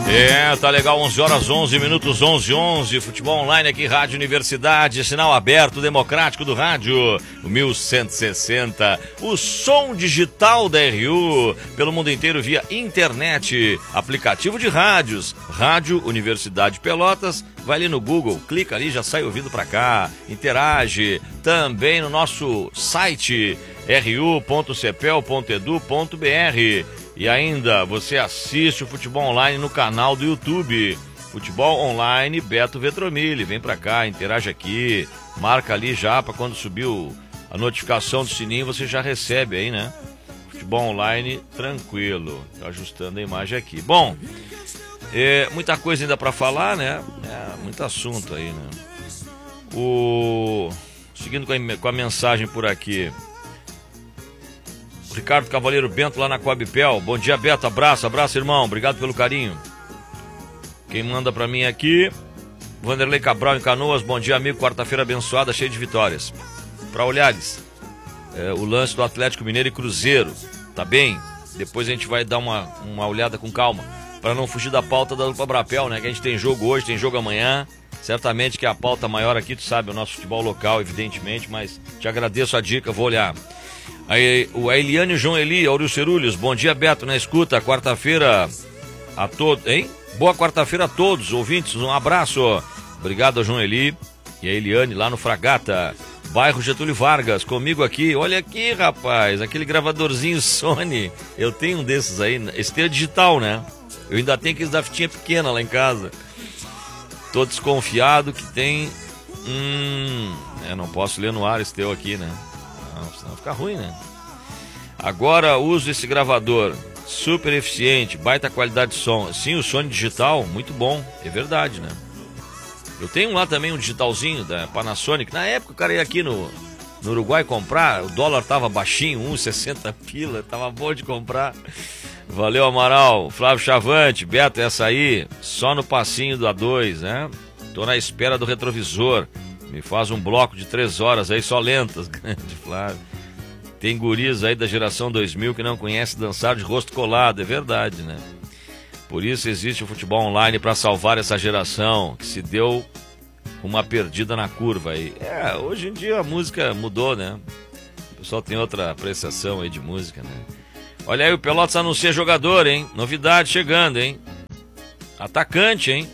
Tá legal, 11 horas 11 minutos, 11:11, futebol online aqui, Rádio Universidade, sinal aberto, democrático do rádio, o 1160, o som digital da RU, pelo mundo inteiro via internet, aplicativo de rádios, Rádio Universidade Pelotas, vai ali no Google, clica ali, já sai ouvido pra cá, interage, também no nosso site, ru.cepel.edu.br. E ainda, você assiste o Futebol Online no canal do YouTube. Futebol Online Beto Vetromilli. Vem pra cá, interage aqui. Marca ali já pra quando subir a notificação do sininho, você já recebe aí, né? Futebol Online tranquilo. Tá ajustando a imagem aqui. Bom, muita coisa ainda pra falar, né? Muito assunto aí, né? Seguindo com a mensagem por aqui. Ricardo Cavaleiro Bento lá na Coabipel. Bom dia, Beto, abraço, irmão, obrigado pelo carinho. Quem manda pra mim aqui, Vanderlei Cabral em Canoas. Bom dia, amigo, quarta-feira abençoada, cheia de vitórias. Pra Olhares, o lance do Atlético Mineiro e Cruzeiro, tá bem? Depois a gente vai dar uma olhada com calma, pra não fugir da pauta da dupla Brapel, né? Que a gente tem jogo hoje, tem jogo amanhã. Certamente que é a pauta maior aqui, tu sabe, o nosso futebol local, evidentemente, mas te agradeço a dica, vou olhar. Aí, o Eliane e João Eli, Auril Cerulhos, bom dia, Beto, na escuta, quarta-feira a todos, hein? Boa quarta-feira a todos, ouvintes, um abraço. Obrigado a João Eli e a Eliane lá no Fragata, bairro Getúlio Vargas, comigo aqui, olha aqui, rapaz, aquele gravadorzinho Sony, eu tenho um desses aí, esse tem digital, né? Eu ainda tenho aqueles da fitinha pequena lá em casa. Tô desconfiado que tem, não posso ler no ar esse teu aqui, né? Não, senão fica ruim, né? Agora uso esse gravador, super eficiente, baita qualidade de som. Sim, o Sony digital, muito bom, é verdade, né? Eu tenho lá também um digitalzinho da Panasonic. Na época o cara ia aqui no Uruguai comprar, o dólar tava baixinho, 1,60 pila, tava bom de comprar. Valeu, Amaral. Flávio Chavante, Beto, essa aí, só no passinho do A2, né? Tô na espera do retrovisor. Me faz um bloco de 3 horas aí, só lentas, grande Flávio. Tem guris aí da geração 2000 que não conhece dançar de rosto colado, é verdade, né? Por isso existe o futebol online para salvar essa geração, que se deu uma perdida na curva aí. Hoje em dia a música mudou, né? O pessoal tem outra apreciação aí de música, né? Olha aí, o Pelotas anuncia jogador, hein? Novidade chegando, hein? Atacante, hein?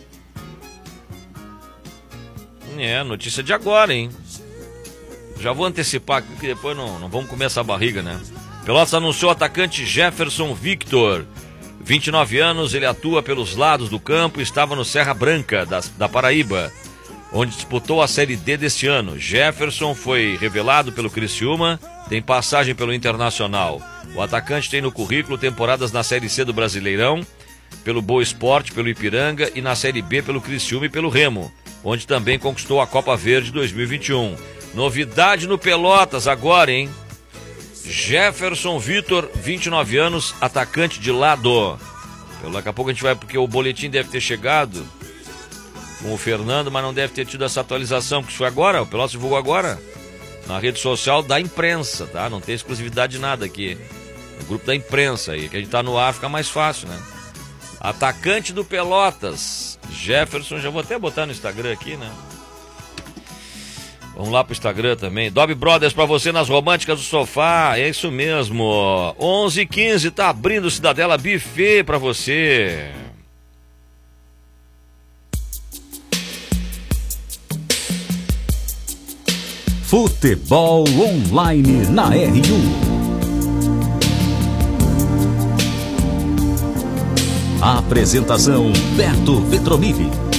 Notícia de agora, hein? Já vou antecipar aqui que depois não vamos comer essa barriga, né? Pelotas anunciou o atacante Jefferson Victor. 29 anos, ele atua pelos lados do campo e estava no Serra Branca, da Paraíba, onde disputou a Série D deste ano. Jefferson foi revelado pelo Criciúma, tem passagem pelo Internacional. O atacante tem no currículo temporadas na Série C do Brasileirão, pelo Boa Esporte, pelo Ipiranga e na Série B pelo Criciúma e pelo Remo, onde também conquistou a Copa Verde 2021. Novidade no Pelotas agora, hein? Jefferson Vitor, 29 anos, atacante de lado. Daqui a pouco a gente vai, porque o boletim deve ter chegado com o Fernando, mas não deve ter tido essa atualização, porque isso foi agora, o Pelotas divulgou agora, na rede social da imprensa, tá? Não tem exclusividade de nada aqui. No grupo da imprensa aí, que a gente tá no ar, fica mais fácil, né? Atacante do Pelotas, Jefferson, já vou até botar no Instagram aqui, né? Vamos lá pro Instagram também. Dobby Brothers pra você nas românticas do sofá. É isso mesmo. 11h15, tá abrindo o Cidadela Buffet pra você. Futebol online na RU. Apresentação Beto Vetromilli.